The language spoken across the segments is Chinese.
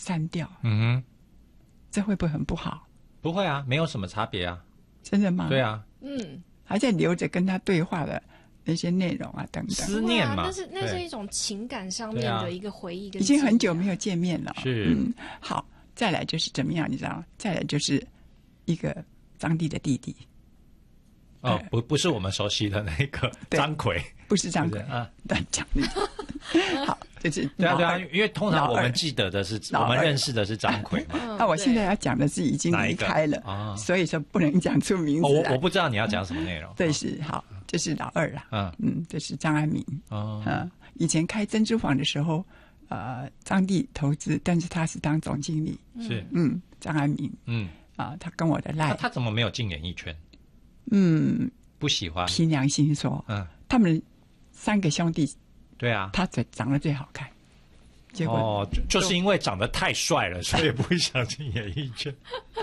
删掉，这会不会很不好？ 不会啊，没有什么差别啊。 真的吗？ 对啊， 还在留着跟他对话的那些内容啊，等等。 思念嘛， 那是一种情感上面的一个回忆跟已经很久没有见面了。 是， 好，再来就是怎么样，你知道吗？再来就是一个张帝的弟弟。 哦，不是我们熟悉的那个张奎， 不是张奎啊， 乱讲的。好，就是对啊，因为通常我们记得的是我们认识的是张奎嘛。 那我现在要讲的是已经离开了，所以说不能讲出名字来。 我不知道你要讲什么内容。 对，是好，这是老二啦。这是张安民。以前开珍珠坊的时候，张帝投资，但是他是当总经理。 是， 张安民。他跟我的赖， 他怎么没有进演艺圈？不喜欢。 凭良心说，他们3个兄弟， 对啊， 他长得最好看。结果就是因为长得太帅了，所以不想进演艺圈。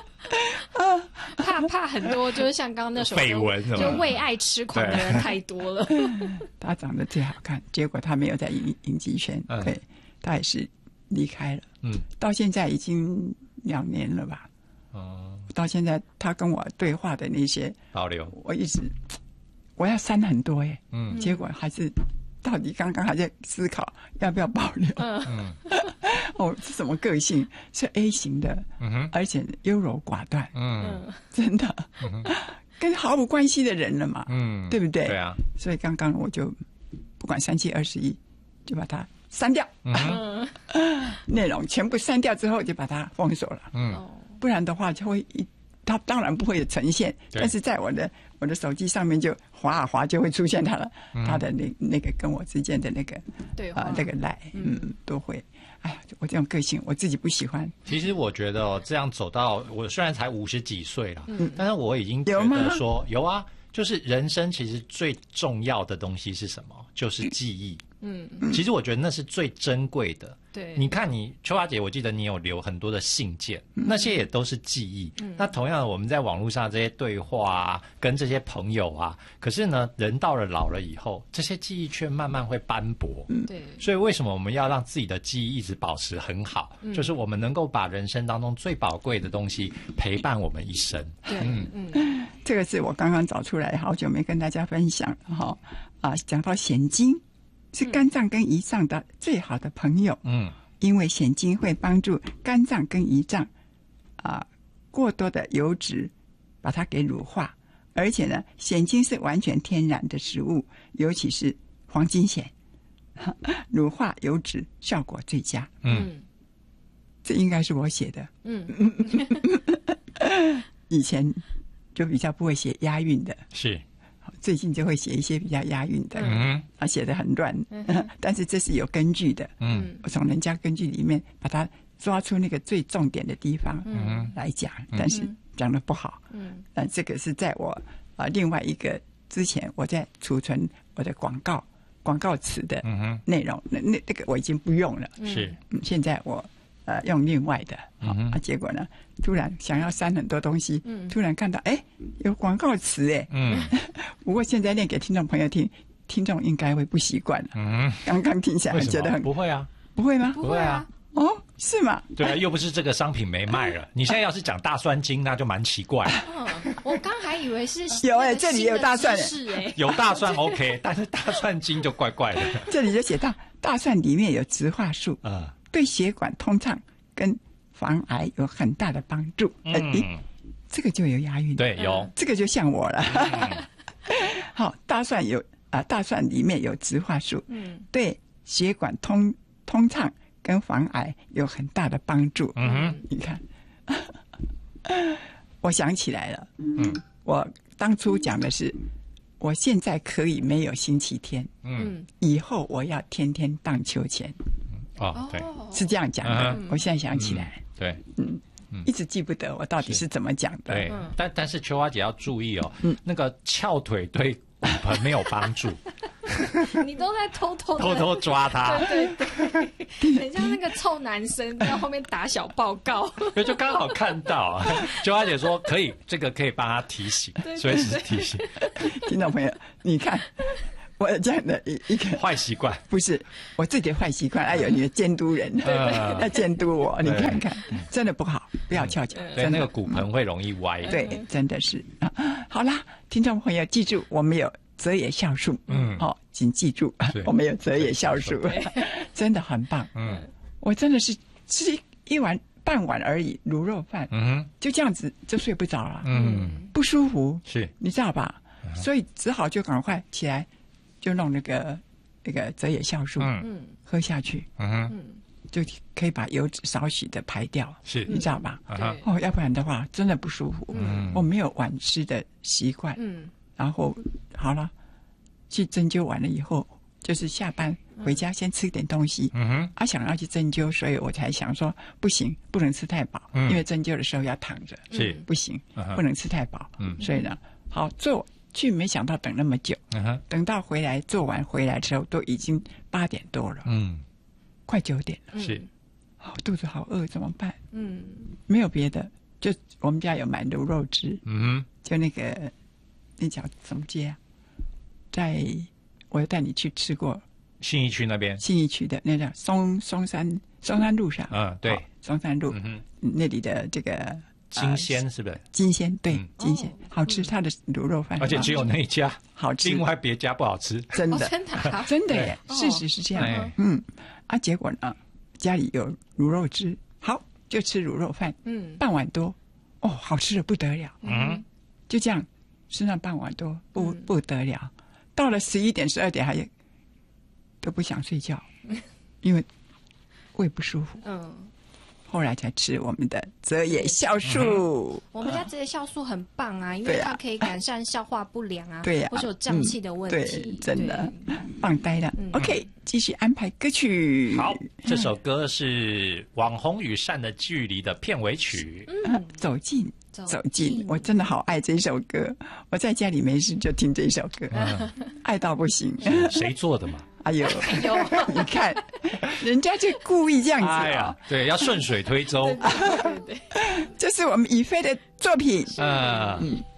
怕很多，就是像刚刚那首绯闻， 就为爱痴狂的人太多了。 他长得最好看，结果他没有在影集圈，对，他也是离开了。到现在已经2年了吧。到现在他跟我对话的那些保留， 我要删很多耶。结果还是到底刚刚还在思考要不要保留。是什么个性？是 A 型的，而且优柔寡断，真的，跟毫无关系的人了嘛，对不对？ 对啊， 所以刚刚我就不管3721，就把它删掉，内容全部删掉之后就把它封锁了，不然的话就会它当然不会呈现，但是在我的手机上面就滑啊滑就会出现它了，它的那个跟我之间的那个对那个赖，都会。哎呀，我这种个性我自己不喜欢。 其实我觉得这样走到我虽然才50几岁了，但是我已经觉得说有啊，就是人生其实最重要的东西是什么？就是记忆。其实我觉得那是最珍贵的。 对， 你看秋华姐，我记得你有留很多的信件，那些也都是记忆。那同样的，我们在网络上这些对话啊，跟这些朋友啊，可是呢，人到了老了以后，这些记忆却慢慢会斑驳。 对， 所以为什么我们要让自己的记忆一直保持很好？就是我们能够把人生当中最宝贵的东西陪伴我们一生。 对， 这个是我刚刚找出来，好久没跟大家分享了哈。讲到显精。是肝脏跟胰脏的最好的朋友，因为显精会帮助肝脏跟胰脏过多的油脂把它给乳化，而且呢，显精是完全天然的食物，尤其是黄金显，乳化油脂效果最佳。这应该是我写的。以前就比较不会写押韵的， 是。 最近就会写一些比较押韵的，写得很乱，但是这是有根据的，我从人家根据里面把它抓出那个最重点的地方来讲，但是讲得不好，这个是在我另外一个之前我在储存我的广告词的内容，那个我已经不用了， 是， 现在我用另外的，结果呢，突然想要删很多东西，突然看到有广告词不过现在念给听众朋友听，听众应该会不习惯了。刚刚听起来觉得很不会啊， 不会吗？ 不会啊。 是吗？ 对啊，又不是这个商品没卖了。你现在要是讲大蒜精，那就蛮奇怪。 我刚还以为是有这里有大蒜有大蒜 OK， 但是大蒜精就怪怪的。 这里就写大蒜里面有植化素，对血管通畅跟防癌有很大的帮助。这个就有押韵， 对，有这个就像我了。好，大蒜里面有植化素，对血管通畅跟防癌有很大的帮助。你看，我想起来了，我当初讲的是，我现在可以没有星期天，以后我要天天荡秋千。 对， 是这样讲的。我现在想起来， 对， 一直记不得我到底是怎么讲的。 对，但是秋花姐要注意哦，那个翘腿对骨盆没有帮助。 你都在偷偷抓他， 对，很像那个臭男生在后面打小报告， 就刚好看到。秋花姐说可以，这个可以帮他提醒，随时提醒。 听众朋友，你看我有这样的一个坏习惯， 不是我自己的坏习惯，还有你的监督人，要监督我，你看看，真的不好，不要翘脚， 对，那个骨盆会容易歪。 对，真的是啊。好啦，听众朋友，记住，我们有泽野酵素，好，请记住，我们有泽野酵素，真的很棒。我真的是吃一碗半碗而已，卤肉饭，就这样子就睡不着了，不舒服， 是， 你知道吧？所以只好就赶快起来，就弄那个泽野酵素，喝下去，就可以把油脂少许的排掉， 是， 你知道吧？哦，要不然的话真的不舒服。我没有晚吃的习惯，然后好了，去针灸完了以后，就是下班回家先吃点东西，想要去针灸，所以我才想说不行，不能吃太饱，因为针灸的时候要躺着， 是不行，不能吃太饱，所以呢，好做。去没想到等那么久，等到回来做完回来的时候都已经8点多了，快9点了， 是， 好肚子好饿怎么办？没有别的，就我们家有买卤肉汁，就那叫什么街啊？我带你去吃过信义区那边， 信义区的那叫松山路上， 对， 松山路那里的这个。 金鲜是不是？ 金鲜对，金鲜好吃，它的卤肉饭， 而且只有那一家好吃， 另外别家不好吃， 真的，真的耶，事实是这样。结果呢，家里有卤肉汁，好就吃卤肉饭，半碗多，哦，好吃的不得了，就这样吃那半碗多，不得了。到了11点12点还都不想睡觉，因为胃不舒服。后来才吃我们的泽野酵素。 我们家泽野酵素很棒啊，因为它可以改善消化不良啊，或者有胀气的问题。 对，真的棒呆了。OK， 继续安排歌曲。 好，这首歌是《网红与善的距离》的片尾曲。 走近，我真的好爱这首歌。我在家里没事就听这首歌，爱到不行。 谁做的嘛？ 哎呦，你看，人家就故意这样子啊！ 对，要顺水推舟。 对， 这是我们以飞的作品。